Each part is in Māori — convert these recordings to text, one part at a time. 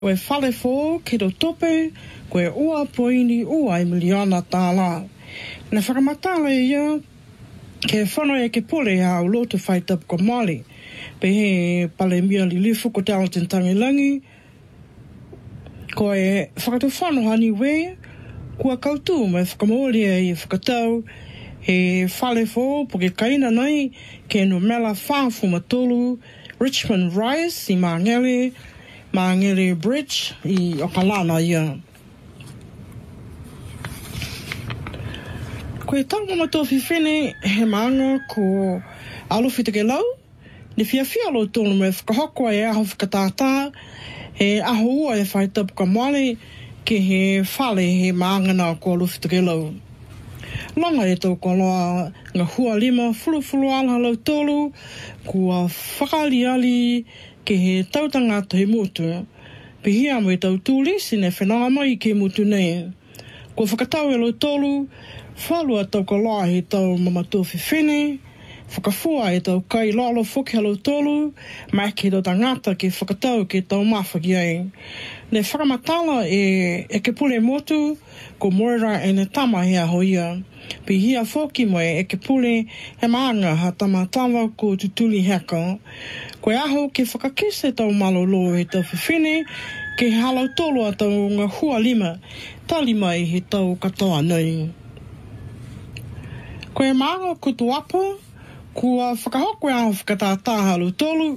Koe whale fō, ke tau tope, koe ua poini ua I miliona tāla. Na whakamatala ia, ke whanau ke pole hau lotu whaitapu ko Māori. Pe he pale mia li lifu ko te Alton Tangilangi. Koe whakatu whanau hani we, kua kautu me whakamolia I whakatau, he whale fō, po ke kaina nei, ke no mela whāfu matolu, Richmond Rise I Mangere Bridge I Okalana ia. Koe tango matofi whene he maanga ko alofi te ke lau, ne whiawhia lo tonu me whakahokoa e aho whakatātā, he aho ua e whaitapu ka Māori ke he whale he maangana ko alofi te ke lau. Longa e tau ko loa ngā hua lima fulu ala lau tolu, kua whakaliali ke he tautanga te mutu. Pihia mo e tau tūlisi ne whenanga mai ke mutu nei. Kua whakatau e lau tolu, whalua tau ko loa he tau mamatofi whene, whakafua e tau kai lalo whoki alo tolu, mai ke tau tangata ke whakatau ke tau mawhaki ai. Ne whakamatala e ke pule motu, ko Moira e ne tama hea hoia. Pihia whoki mo e ke pule he maanga ha tamatawa ko tutuli heka. Koe aho ke whakakise tau malolo he tau whiwhine, ke halau tolu a tau ngā hua lima, tali mai he tau katoa nei. Koe maanga kutu apa, kua whakahoko e aho whakatātā halau tolu,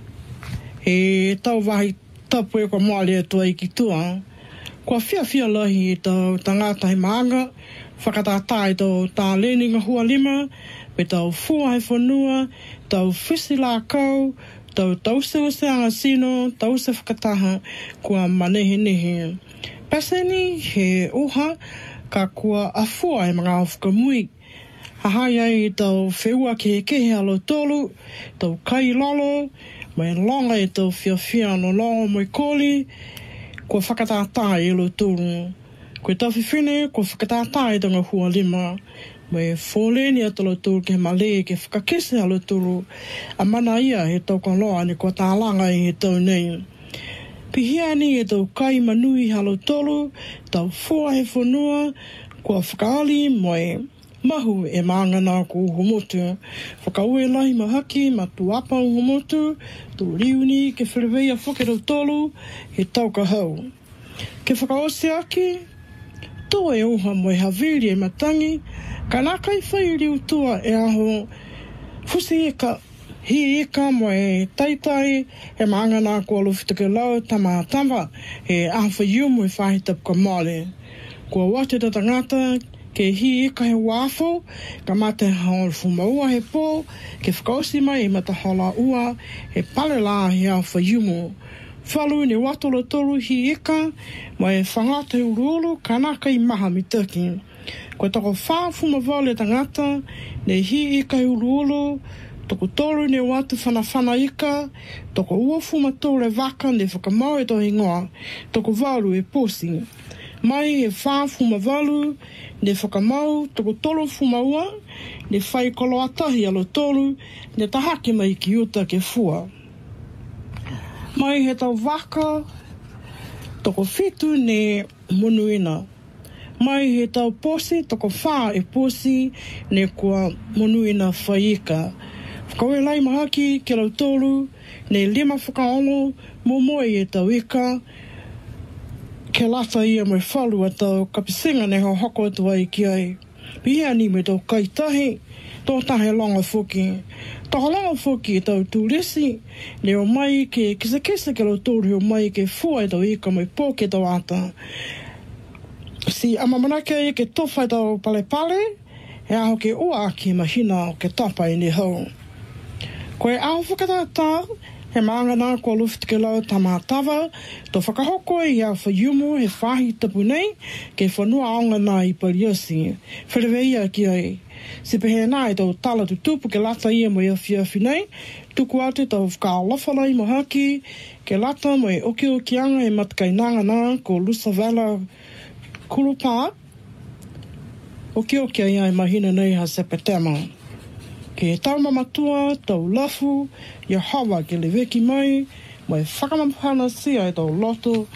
he tau wahi tapu e kua moale e tua I ki tua. Kua whiawhia lahi e tau tangata he maanga, whakatātā e tau tā leni ngā hua lima, pe tau fua he whanua, tau whisi la kau, tau tause o se anga sino, tause whakataha, kua manehe. Paseni he oha, ka kua afua e mga whakamui. Hahai ai tau wheua ke kehe alo tolu, tau kai lolo, mai longa e tau whiawhia no longa moi koli, kua whakatātā e alo tolu. Koe tau whiwhine, kua whakatātā e tanga hua lima, mai fōleni atalo tolu ke male ke whakakese alo tolu, a mana ia he tau kaloa ne kua tālanga I he tau nei. Pihia ni e tau kai manui halo tolu, tau fua he whanua, kua whakaali moe mahu e maangana ko uhomotu. Whakaue lahi mahaki ma tuapa uhomotu, tu riuni ke whiriweia whakero tolu, he tau kahau. Ke whakaose aki, tō e oha moe haviri e matangi, ka nā kai whai riu tua e aho fusi eka, hi eka moe taitai e maangana ko alofi te lau tama e aho whaiumu e whahitapu ka Māori. Kua wate ta tangata, ke hi eka he wāwho, ka mate hao fumaua he pō, ke whakaosi mai e matahala ua, he pale la he aho whaiumu. Whalu ne watolo toru hi eka, mai e whangata uruuru kanaka I maha mitaki. Koe toko whāwhuma wale tangata, ne hi eka uruuru, toko toru ne watu whanawhana ika, toko uafuma tore waka ne whakamau e tohi ngoa, toko waru e posi. Mai e whāwhuma walu, ne whakamau, toko tolo fumaua, ne whai kolo atahi alo toru, ne tahake mai ki uta ke fua. Mai he tau waka, toko whitu ne monuina. Mai he tau posi, toko whā e posi, ne kua monuina whaika. Whakaue lai mahaki, ke lau tolu, ne lima whakaongo, momoe e tau ika, ke lata ia mai whalu a tau kapisinga ne ho hoko atu ai ki ai. Pihia ni me tau kaitahi, tō tahe longa whoki. Taha longa whoki e tau tūresi, ne o mai ke kisa ke lau tōru o mai ke fua e tau ika mai pō ke tau ata. Si amamanake e ke tofa e tau pale, e aho ke ua ki mahina o ke tapa I ne hau. Koe aho whakatātā, he maangana ko alofi te lau tamatawa, tō whakahoko I a whaiumu he whahi tapu nei, ke whanua aonga nā I pariasi. Whiriweia ki ai. Si pehe nā e tau tala tutupu ke lata ia mo ia whiawhi nei, tuku atu tau whakaalofanai mo haki, ke lata mo e okianga e matakai nangana ko Lusavela Kurupā, oki ai mahina nei ha sepetema. Ke tau mamatua, tau lafu, ia hawa ke le weki mai, mo e whakamapana sia e tau loto